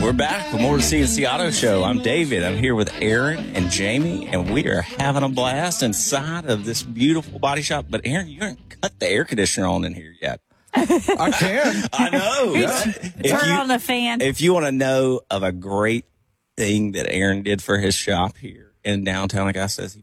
We're back with more of the CNC Auto Show. I'm David. I'm here with Aaron and Jamie, and we are having a blast inside of this beautiful body shop. But Aaron, you haven't cut the air conditioner on in here yet. I can. I know. Turn on the fan. If you want to know of a great thing that Aaron did for his shop here in downtown, like I says,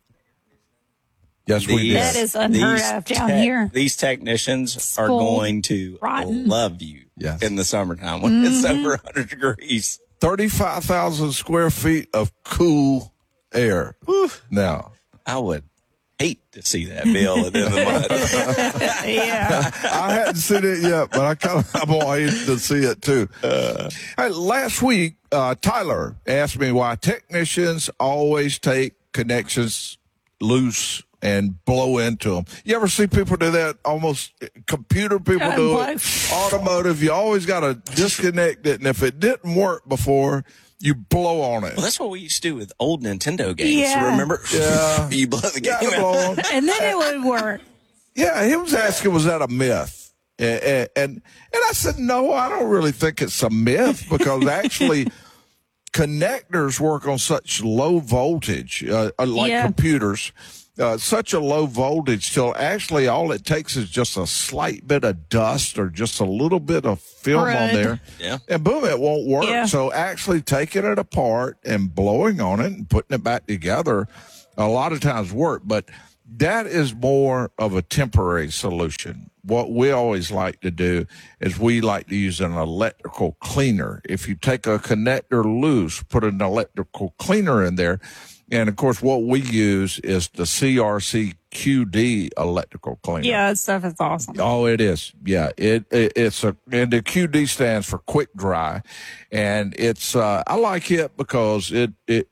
Yes, we did. That is unheard of down here. These technicians are Cold, going to rotten. love you Yes. in the summertime when it's over 100 degrees. 35,000 square feet of cool air. Now, I would hate to see that bill at the end of the month. Yeah. I hadn't seen it yet, but I'm waiting to see it too. Hey, last week, Tyler asked me why technicians always take connections loose and blow into them. You ever see people do that? Almost computer people do it. Automotive, you always got to disconnect it, and if it didn't work before, you blow on it. Well, that's what we used to do with old Nintendo games. Yeah. Remember? Yeah. You blow the game Gotta blow out. on. And then it would work. Yeah, he was asking, was that a myth? And I said, no, I don't really think it's a myth because actually connectors work on such low voltage, like computers, such a low voltage till actually all it takes is just a slight bit of dust or just a little bit of film on there. Yeah. And boom, it won't work. Yeah. So actually taking it apart and blowing on it and putting it back together a lot of times work. But that is more of a temporary solution. What we always like to do is we like to use an electrical cleaner. If you take a connector loose, put an electrical cleaner in there. And, of course, what we use is the CRC QD electrical cleaner. Yeah, that stuff is awesome. Oh, it is. Yeah, and the QD stands for quick dry. And it's, I like it because it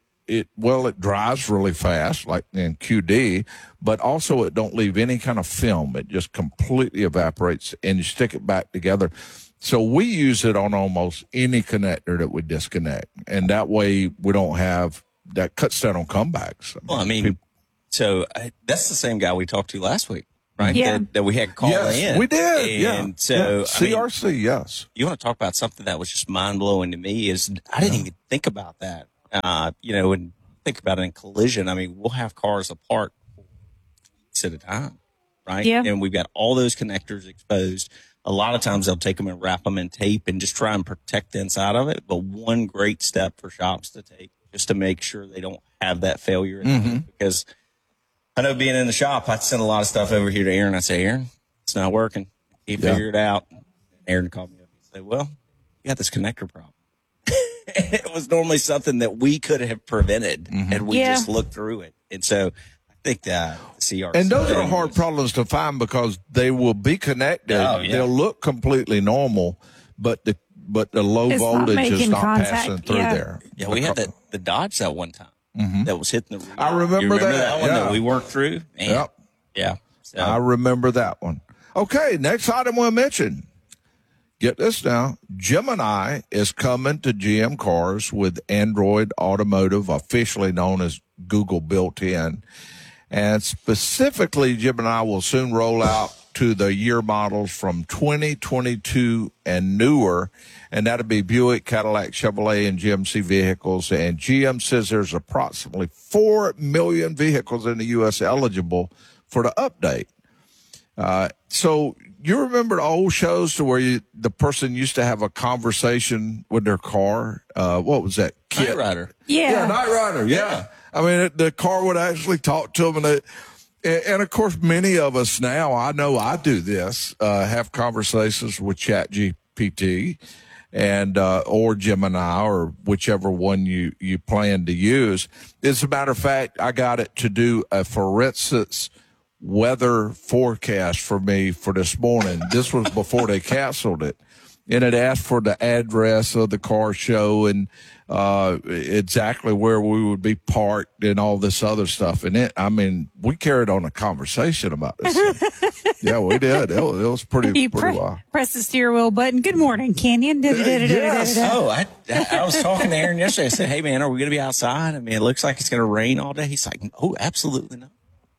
dries really fast, like in QD, but also it don't leave any kind of film. It just completely evaporates, and you stick it back together. So we use it on almost any connector that we disconnect, and that way we don't have that cuts down on comebacks. Well, I mean, that's the same guy we talked to last week, right? Yeah. That we had called in. We did. And so, CRC, yes. You want to talk about something that was just mind blowing to me is I didn't even think about that. And think about it in collision. I mean, we'll have cars apart weeks at a time, right? Yeah. And we've got all those connectors exposed. A lot of times they'll take them and wrap them in tape and just try and protect the inside of it. But one great step for shops to take just to make sure they don't have that failure. Because I know being in the shop, I send a lot of stuff over here to Aaron. I say, Aaron, it's not working. He figured it out. And Aaron called me up and said, well, you got this connector problem. It was normally something that we could have prevented, and we just looked through it. And so I think that CRC. And those are hard problems to find because they will be connected. Oh, yeah. They'll look completely normal, but the low voltage is not passing through there. Yeah, we had the Dodge that one time that was hitting the roof. I remember that one yeah. that we worked through? Man. Yep. Yeah. So. I remember that one. Okay, next item we'll mention. Get this now. Gemini is coming to GM cars with Android Automotive, officially known as Google built-in. And specifically, Gemini will soon roll out to the year models from 2022 and newer. And that'll be Buick, Cadillac, Chevrolet, and GMC vehicles. And GM says there's approximately 4 million vehicles in the U.S. eligible for the update. So you remember the old shows to where the person used to have a conversation with their car? What was that? Knight Rider. Yeah. Knight Rider. Yeah. I mean, the car would actually talk to them. And of course, many of us now, I know I do this, have conversations with ChatGPT and or Gemini or whichever one you plan to use. As a matter of fact, I got it to do a forensics weather forecast for me for this morning. This was before they canceled it. And it asked for the address of the car show and exactly where we would be parked and all this other stuff. And we carried on a conversation about this. Yeah, we did. It was pretty wild. Press the steering wheel button. Good morning, Canyon. Yes. Oh, I was talking to Aaron yesterday. I said, hey, man, are we going to be outside? I mean, it looks like it's going to rain all day. He's like, oh, absolutely not.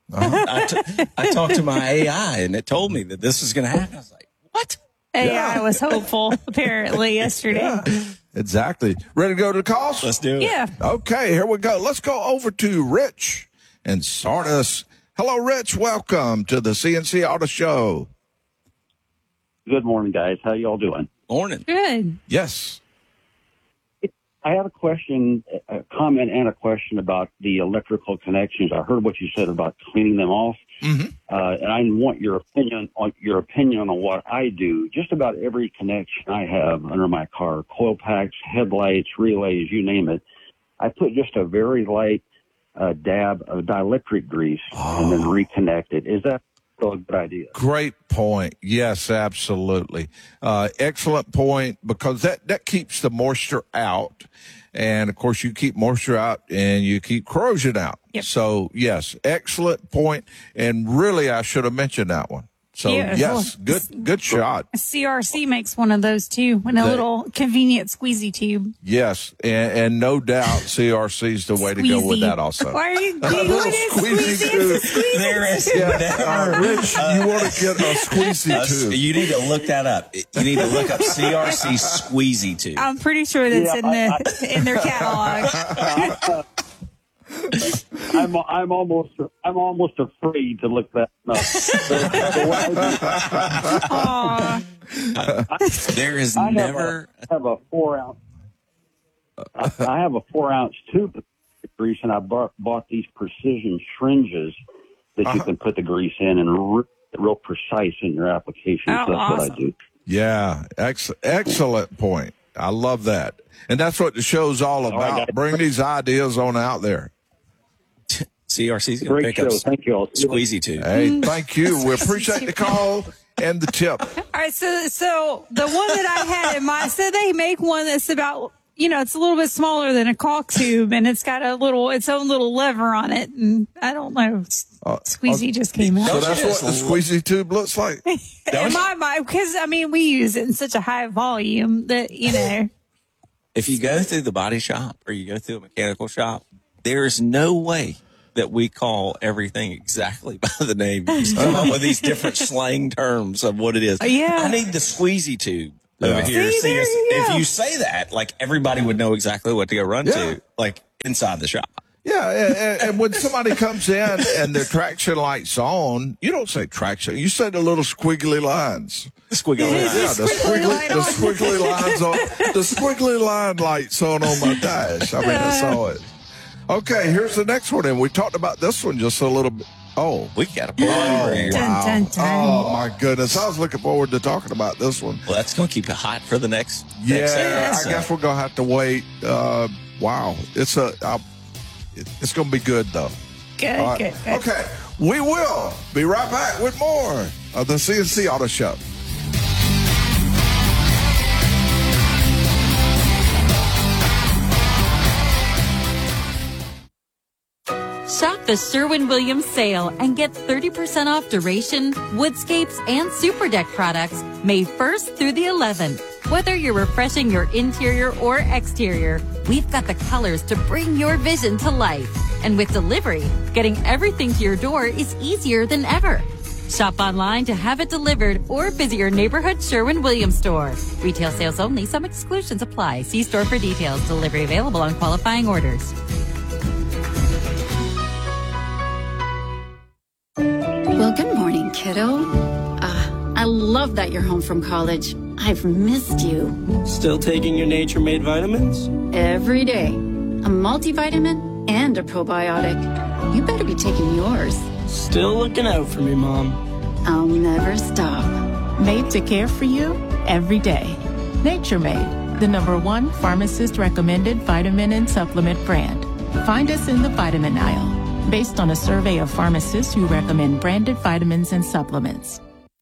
I talked to my AI, and it told me that this was going to happen. I was like, what? AI was hopeful, apparently, yesterday. exactly. Ready to go to the calls? Let's do it. Yeah. Okay, here we go. Let's go over to Rich and Sardis. Hello, Rich. Welcome to the CNC Auto Show. Good morning, guys. How y'all doing? Morning. Good. Yes. I had a question, a comment and a question about the electrical connections. I heard what you said about cleaning them off. Mm-hmm. And I want your opinion on what I do. Just about every connection I have under my car, coil packs, headlights, relays, you name it, I put just a very light dab of dielectric grease and then reconnect it. Is that still a good idea? Great point. Yes, absolutely. Excellent point, because that keeps the moisture out. And, of course, you keep moisture out and you keep corrosion out. Yep. So, yes, excellent point. And really, I should have mentioned that one. So, Yeah, yes, well, good shot. CRC makes one of those too, in a little convenient squeezy tube. Yes, and no doubt CRC's the way to go with that also. Why are you A doing little it? squeezy tube. There is Rich, you want to get a squeezy tube. You need to look that up. You need to look up CRC squeezy tube. I'm pretty sure that's in their catalog. I'm almost afraid to look that up. Aw. There is I never. have a 4 ounce. I have a 4 ounce tube of grease, and I bought these precision syringes that you can put the grease in and real precise in your application. Oh, So that's what I awesome. do. Yeah, excellent point. I love that. And that's what the show's all right, about. guys. Bring these ideas on out there. CRC's going to Great pick show. up Thank you all. squeezy tube. Hey, thank you. We appreciate the call and the tip. All right, so the one that I had in mind, so they make one that's about, it's a little bit smaller than a caulk tube, and it's got its own little lever on it, and I don't know, squeezy just came So out. that's what the squeezy tube looks like. In my mind, because we use it in such a high volume that If you go through the body shop or you go through a mechanical shop, there's no way that we call everything exactly by the name. You just come up with these different slang terms of what it is. Yeah. I need the squeezy tube over here. See, there you If go. you say that, like, everybody would know exactly what to go run Yeah. to, like, inside the shop. Yeah, and when somebody comes in and their traction light's on, you don't say traction. You say the little squiggly lines. Squiggly Yeah. line. Yeah, the squiggly lines on. The squiggly line lights on my dash. I saw it. Okay, here's the next one, and we talked about this one just a little bit. Oh, We got a plug right here. wow. Dun, dun, dun. Oh my goodness. I was looking forward to talking about this one. Well, that's going to keep it hot for the next Yeah, segment, I so. guess we're gonna have to wait. Wow, it's gonna be good though. Good, All right. good, good. Okay, we will be right back with more of the CNC Auto Show. Shop the Sherwin-Williams sale and get 30% off duration, woodscapes, and super deck products May 1st through the 11th. Whether you're refreshing your interior or exterior, we've got the colors to bring your vision to life. And with delivery, getting everything to your door is easier than ever. Shop online to have it delivered or visit your neighborhood Sherwin-Williams store. Retail sales only. Some exclusions apply. See store for details. Delivery available on qualifying orders. Well, good morning, kiddo. I love that you're home from college. I've missed you. Still taking your Nature Made vitamins? Every day. A multivitamin and a probiotic. You better be taking yours. Still looking out for me, Mom. I'll never stop. Made to care for you every day. Nature Made, the #1 pharmacist recommended vitamin and supplement brand. Find us in the vitamin aisle, based on a survey of pharmacists who recommend branded vitamins and supplements.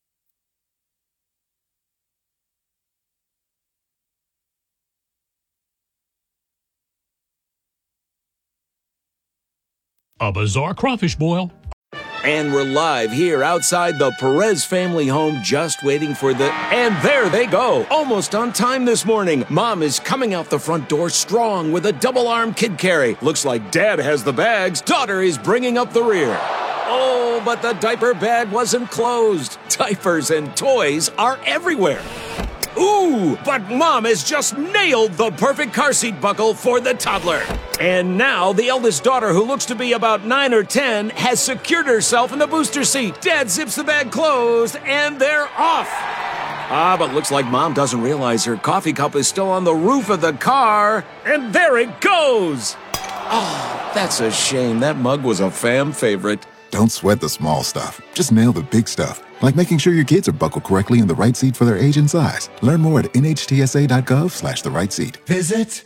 A bizarre crawfish boil. And we're live here outside the Perez family home, just waiting for the... And there they go! Almost on time this morning. Mom is coming out the front door strong with a double-arm kid carry. Looks like Dad has the bags. Daughter is bringing up the rear. Oh, but the diaper bag wasn't closed. Diapers and toys are everywhere. Ooh, but Mom has just nailed the perfect car seat buckle for the toddler. And now the eldest daughter, who looks to be about 9 or 10, has secured herself in the booster seat. Dad zips the bag closed, and they're off. But looks like Mom doesn't realize her coffee cup is still on the roof of the car. And there it goes. Oh, that's a shame. That mug was a fam favorite. Don't sweat the small stuff. Just nail the big stuff, like making sure your kids are buckled correctly in the right seat for their age and size. Learn more at nhtsa.gov/the right seat. Visit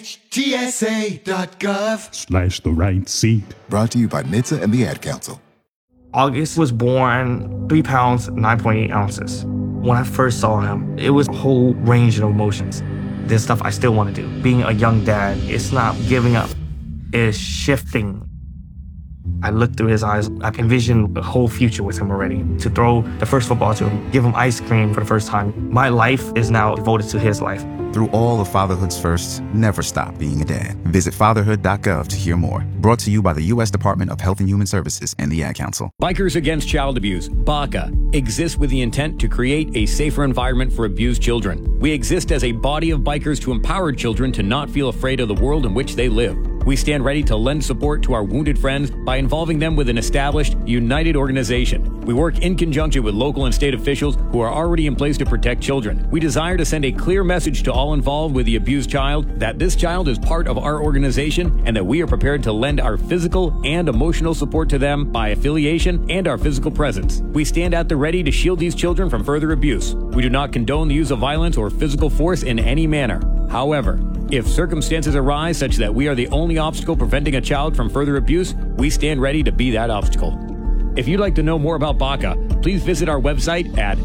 nhtsa.gov/the right seat. Brought to you by NHTSA and the Ad Council. August was born 3 pounds, 9.8 ounces. When I first saw him, it was a whole range of emotions. There's stuff I still want to do. Being a young dad, it's not giving up. It's shifting. I looked through his eyes. I envisioned a whole future with him already. To throw the first football to him, give him ice cream for the first time. My life is now devoted to his life. Through all of fatherhood's firsts, never stop being a dad. Visit fatherhood.gov to hear more. Brought to you by the U.S. Department of Health and Human Services and the Ad Council. Bikers Against Child Abuse, BACA, exists with the intent to create a safer environment for abused children. We exist as a body of bikers to empower children to not feel afraid of the world in which they live. We stand ready to lend support to our wounded friends by involving them with an established, united organization. We work in conjunction with local and state officials who are already in place to protect children. We desire to send a clear message to all involved with the abused child that this child is part of our organization and that we are prepared to lend our physical and emotional support to them by affiliation and our physical presence. We stand at the ready to shield these children from further abuse. We do not condone the use of violence or physical force in any manner. However, if circumstances arise such that we are the only obstacle preventing a child from further abuse, we stand ready to be that obstacle. If you'd like to know more about BACA, please visit our website at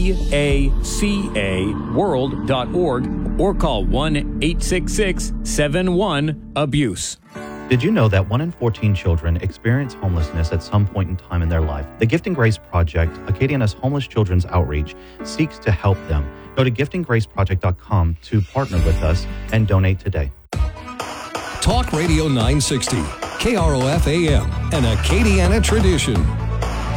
bacaworld.org or call 1-866-71-ABUSE. Did you know that 1 in 14 children experience homelessness at some point in time in their life? The Gift and Grace Project, Acadiana's homeless children's outreach, seeks to help them. Go to giftandgraceproject.com to partner with us and donate today. Talk Radio 960, KROF AM, an Acadiana tradition.